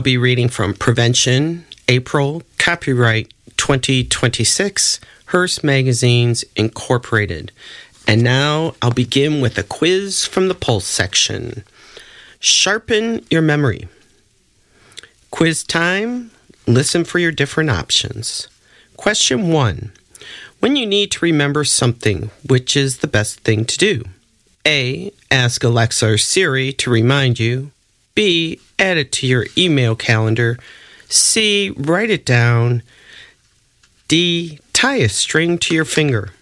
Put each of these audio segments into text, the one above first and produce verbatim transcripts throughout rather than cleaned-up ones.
I'll be reading from Prevention, April, copyright twenty twenty-six, Hearst Magazines, Incorporated. And now I'll begin with a quiz from the Pulse section. Sharpen your memory. Quiz time. Listen for your different options. Question one. When you need to remember something, which is the best thing to do? A. Ask Alexa or Siri to remind you. B. Add it to your email calendar. C. Write it down. D. Tie a string to your finger.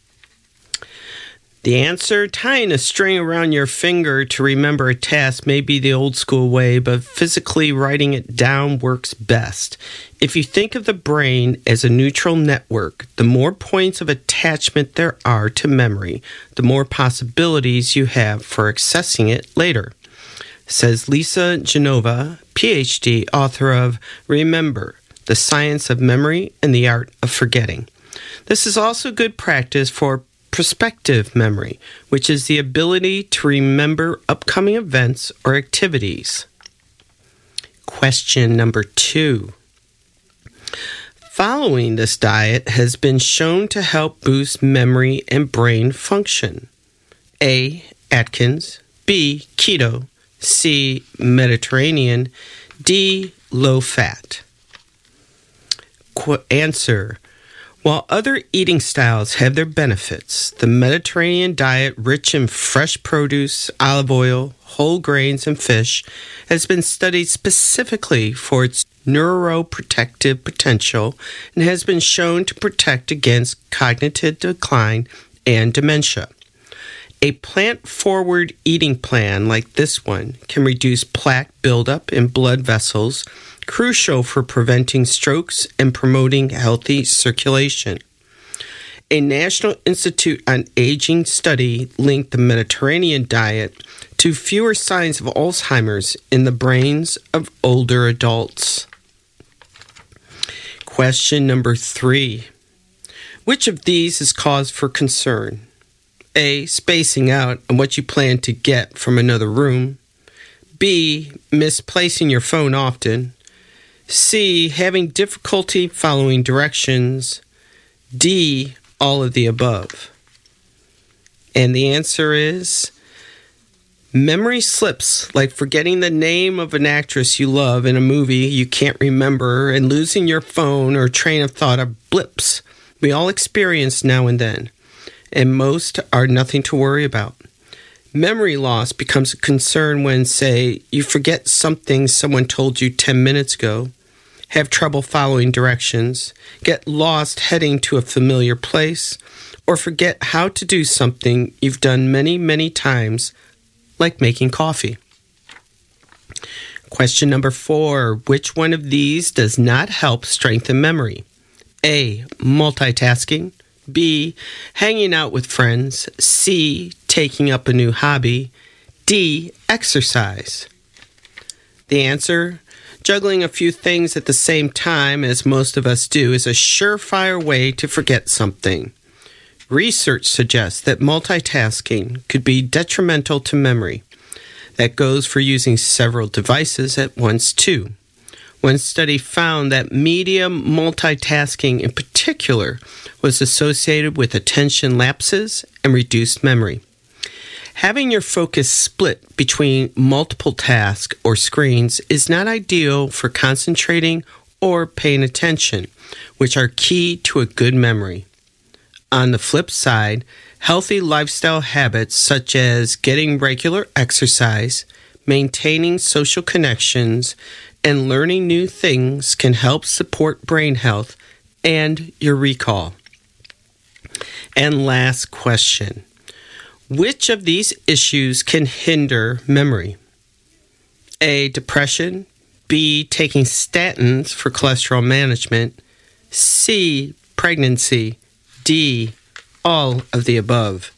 The answer, tying a string around your finger to remember a task may be the old school way, but physically writing it down works best. If you think of the brain as a neutral network, the more points of attachment there are to memory, the more possibilities you have for accessing it later. Says Lisa Genova, P H D, author of Remember, The Science of Memory and the Art of Forgetting. This is also good practice for prospective memory, which is the ability to remember upcoming events or activities. Question number two. Following this diet has been shown to help boost memory and brain function. A. Atkins. B. Keto. C. Mediterranean. D. Low fat. Qu- answer. While other eating styles have their benefits, the Mediterranean diet, rich in fresh produce, olive oil, whole grains, and fish, has been studied specifically for its neuroprotective potential and has been shown to protect against cognitive decline and dementia. A plant-forward eating plan like this one can reduce plaque buildup in blood vessels, crucial for preventing strokes and promoting healthy circulation. A National Institute on Aging study linked the Mediterranean diet to fewer signs of Alzheimer's in the brains of older adults. Question number three. Which of these is cause for concern? A. Spacing out on what you plan to get from another room. B. Misplacing your phone often. C. Having difficulty following directions. D. All of the above. And the answer is memory slips, like forgetting the name of an actress you love in a movie you can't remember, and losing your phone or train of thought are blips we all experience now and then, and most are nothing to worry about. Memory loss becomes a concern when, say, you forget something someone told you ten minutes ago, have trouble following directions, get lost heading to a familiar place, or forget how to do something you've done many, many times, like making coffee. Question number four. Which one of these does not help strengthen memory? A. Multitasking. B. Hanging out with friends. C. Taking up a new hobby. D. Exercise. The answer, juggling a few things at the same time, as most of us do, is a surefire way to forget something. Research suggests that multitasking could be detrimental to memory. That goes for using several devices at once, too. One study found that medium multitasking in particular was associated with attention lapses and reduced memory. Having your focus split between multiple tasks or screens is not ideal for concentrating or paying attention, which are key to a good memory. On the flip side, healthy lifestyle habits such as getting regular exercise, maintaining social connections, and learning new things can help support brain health and your recall. And last question. Which of these issues can hinder memory? A. Depression. B. Taking statins for cholesterol management. C. Pregnancy. D. All of the above.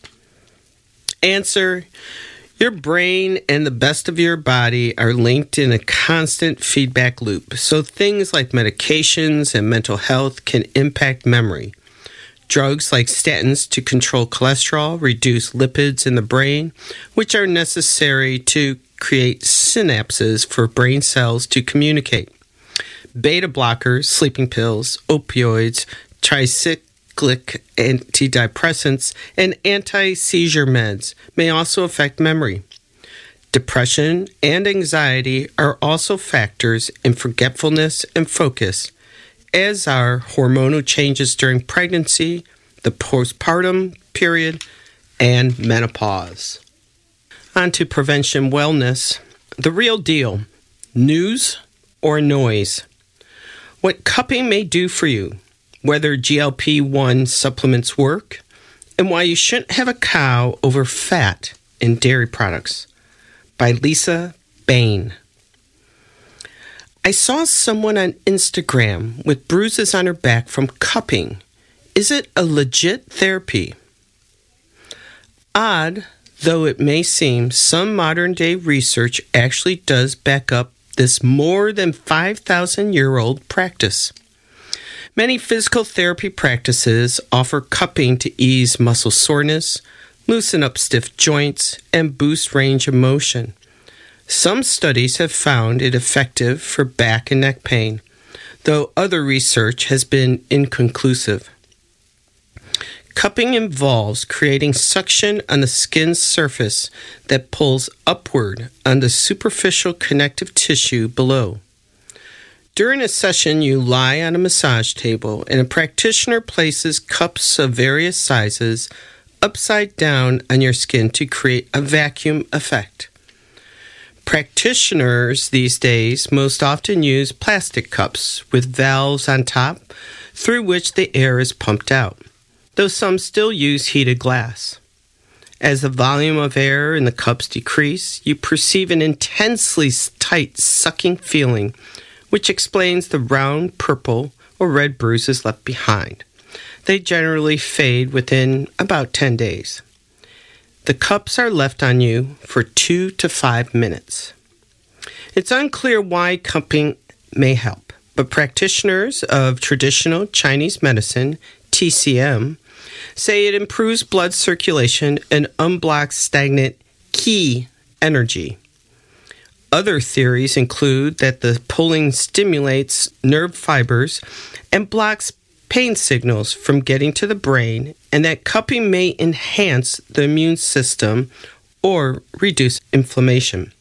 Answer. Your brain and the best of your body are linked in a constant feedback loop, so things like medications and mental health can impact memory. Drugs like statins to control cholesterol reduce lipids in the brain, which are necessary to create synapses for brain cells to communicate. Beta blockers, sleeping pills, opioids, tricyclic antidepressants, and anti-seizure meds may also affect memory. Depression and anxiety are also factors in forgetfulness and focus, as are hormonal changes during pregnancy, the postpartum period, and menopause. On to prevention wellness. The real deal. News or noise? What cupping may do for you, whether G L P one supplements work, and why you shouldn't have a cow over fat in dairy products. By Lisa Bain. I saw someone on Instagram with bruises on her back from cupping. Is it a legit therapy? Odd though it may seem, some modern-day research actually does back up this more than five thousand year old practice. Many physical therapy practices offer cupping to ease muscle soreness, loosen up stiff joints, and boost range of motion. Some studies have found it effective for back and neck pain, though other research has been inconclusive. Cupping involves creating suction on the skin's surface that pulls upward on the superficial connective tissue below. During a session, you lie on a massage table and a practitioner places cups of various sizes upside down on your skin to create a vacuum effect. Practitioners these days most often use plastic cups with valves on top through which the air is pumped out, though some still use heated glass. As the volume of air in the cups decrease, you perceive an intensely tight sucking feeling, which explains the round purple or red bruises left behind. They generally fade within about ten days. The cups are left on you for two to five minutes. It's unclear why cupping may help, but practitioners of traditional Chinese medicine, T C M, say it improves blood circulation and unblocks stagnant qi energy. Other theories include that the pulling stimulates nerve fibers and blocks pain signals from getting to the brain, and that cupping may enhance the immune system or reduce inflammation.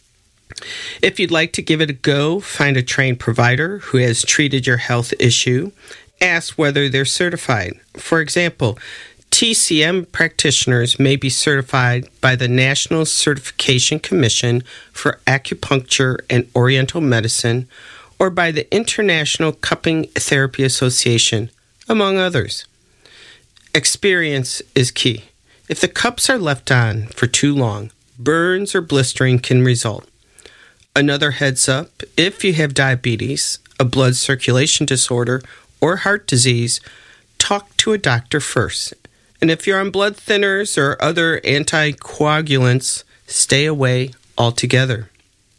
If you'd like to give it a go, find a trained provider who has treated your health issue. Ask whether they're certified. For example, T C M practitioners may be certified by the National Certification Commission for Acupuncture and Oriental Medicine or by the International Cupping Therapy Association, among others. Experience is key. If the cups are left on for too long, burns or blistering can result. Another heads up, if you have diabetes, a blood circulation disorder, or heart disease, talk to a doctor first. And if you're on blood thinners or other anticoagulants, stay away altogether.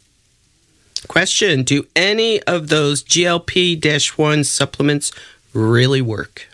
Question, do any of those G L P one supplements really work?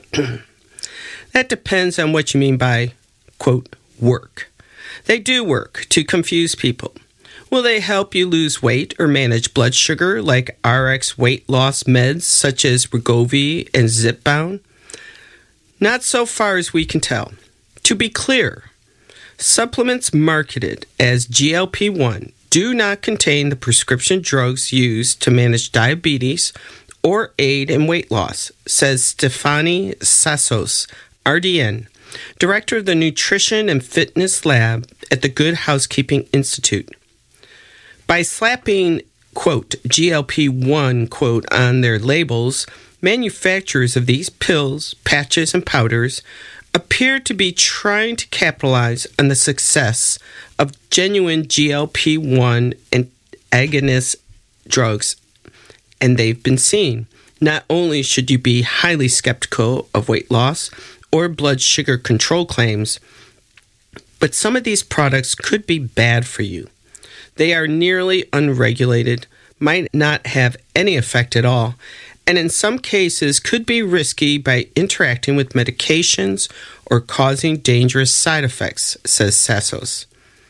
That depends on what you mean by, quote, work. They do work to confuse people. Will they help you lose weight or manage blood sugar like R X weight loss meds such as Wegovy and Zepbound? Not so far as we can tell. To be clear, supplements marketed as G L P one do not contain the prescription drugs used to manage diabetes or aid in weight loss, says Stefani Sassos, R D N, Director of the Nutrition and Fitness Lab at the Good Housekeeping Institute. By slapping, quote, G L P one, quote, on their labels, manufacturers of these pills, patches, and powders appear to be trying to capitalize on the success of genuine G L P one and agonist drugs, and they've been seen. Not only should you be highly skeptical of weight loss or blood sugar control claims, but some of these products could be bad for you. They are nearly unregulated, might not have any effect at all, and in some cases could be risky by interacting with medications or causing dangerous side effects, says Sassos.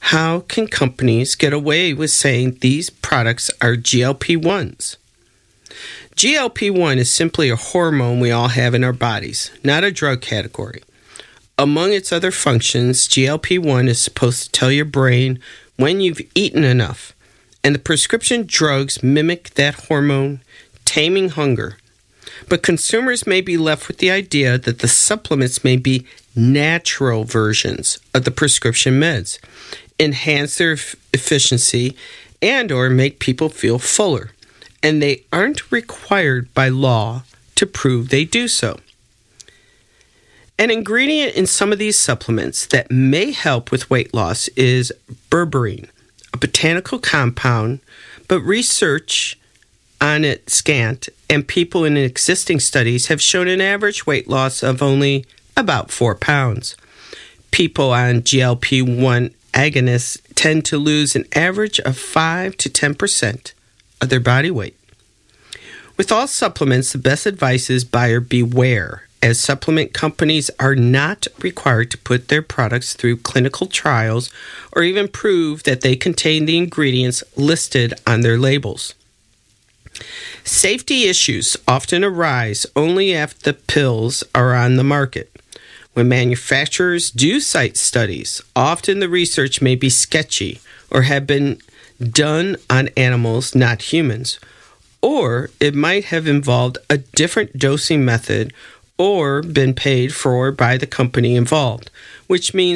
How can companies get away with saying these products are G L P ones? G L P one is simply a hormone we all have in our bodies, not a drug category. Among its other functions, G L P one is supposed to tell your brain when you've eaten enough, and the prescription drugs mimic that hormone, taming hunger. But consumers may be left with the idea that the supplements may be natural versions of the prescription meds, enhance their efficiency, and or make people feel fuller, and they aren't required by law to prove they do so. An ingredient in some of these supplements that may help with weight loss is berberine, a botanical compound, but research on it scant, and people in existing studies have shown an average weight loss of only about four pounds. People on G L P one agonists tend to lose an average of five to ten percent of their body weight. With all supplements, the best advice is buyer beware, as supplement companies are not required to put their products through clinical trials or even prove that they contain the ingredients listed on their labels. Safety issues often arise only after the pills are on the market. When manufacturers do cite studies, often the research may be sketchy or have been done on animals, not humans, or it might have involved a different dosing method or been paid for by the company involved, which means